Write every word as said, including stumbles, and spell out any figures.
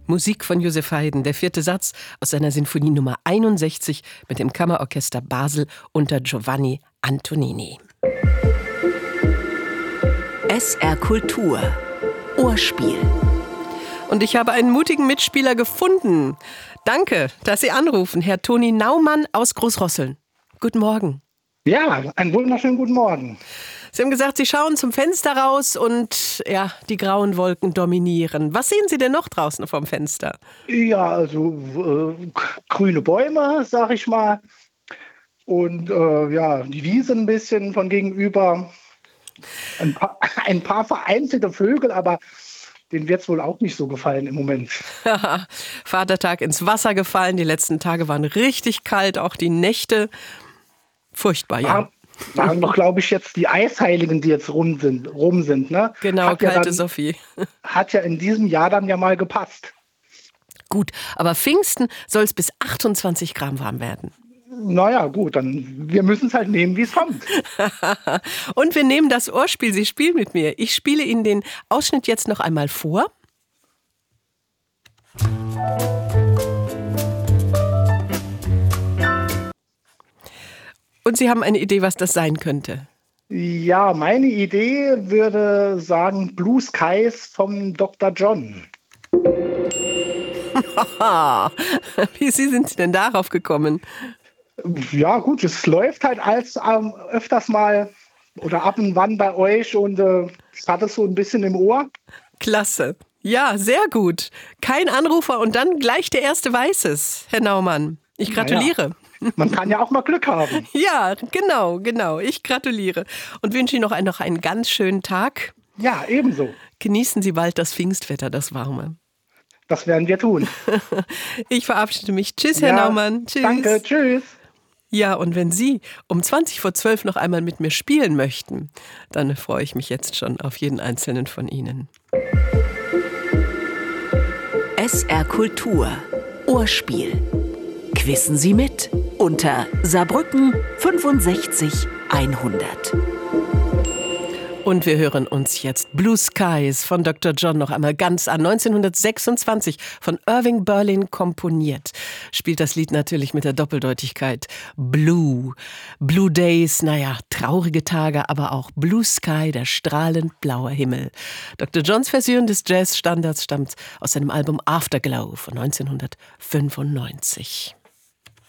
Musik von Joseph Haydn, der vierte Satz aus seiner Sinfonie Nummer einundsechzig mit dem Kammerorchester Basel unter Giovanni Antonini. S R Kultur Ohrspiel. Und ich habe einen mutigen Mitspieler gefunden. Danke, dass Sie anrufen, Herr Toni Naumann aus Großrosseln. Guten Morgen. Ja, einen wunderschönen guten Morgen. Sie haben gesagt, Sie schauen zum Fenster raus und ja, die grauen Wolken dominieren. Was sehen Sie denn noch draußen vom Fenster? Ja, also äh, grüne Bäume, sag ich mal. Und äh, ja, die Wiese ein bisschen von gegenüber. Ein paar, ein paar vereinzelte Vögel, aber denen wird es wohl auch nicht so gefallen im Moment. Vatertag ins Wasser gefallen. Die letzten Tage waren richtig kalt, auch die Nächte. Furchtbar, ja. War, waren doch, glaube ich, jetzt die Eisheiligen, die jetzt rum sind. Rum sind ne? Genau, hat kalte ja dann, Sophie. Hat ja in diesem Jahr dann ja mal gepasst. Gut, aber Pfingsten soll es bis achtundzwanzig Grad warm werden. Naja, gut, dann wir müssen es halt nehmen, wie es kommt. Und wir nehmen das Ohrspiel. Sie spielen mit mir. Ich spiele Ihnen den Ausschnitt jetzt noch einmal vor. Und Sie haben eine Idee, was das sein könnte? Ja, meine Idee würde sagen Blue Skies vom Doktor John. Wie sind Sie denn darauf gekommen? Ja gut, es läuft halt als ähm, öfters mal oder ab und wann bei euch und äh, ich hatte es so ein bisschen im Ohr. Klasse. Ja, sehr gut. Kein Anrufer und dann gleich der erste Weißes, Herr Naumann. Ich gratuliere. Naja, man kann ja auch mal Glück haben. Ja, genau, genau. Ich gratuliere und wünsche Ihnen noch einen, noch einen ganz schönen Tag. Ja, ebenso. Genießen Sie bald das Pfingstwetter, das Warme. Das werden wir tun. Ich verabschiede mich. Tschüss, Herr ja, Naumann. Tschüss. Danke, tschüss. Ja, und wenn Sie um zwanzig vor zwölf noch einmal mit mir spielen möchten, dann freue ich mich jetzt schon auf jeden einzelnen von Ihnen. S R Kultur Ohrspiel. Quissen Sie mit unter Saarbrücken fünfundsechzig hundert. Und wir hören uns jetzt Blue Skies von Doktor John noch einmal ganz an. neunzehnhundertsechsundzwanzig von Irving Berlin komponiert. Spielt das Lied natürlich mit der Doppeldeutigkeit Blue. Blue Days, naja, traurige Tage, aber auch Blue Sky, der strahlend blaue Himmel. Doktor Johns Version des Jazz-Standards stammt aus seinem Album Afterglow von neunzehnhundertfünfundneunzig.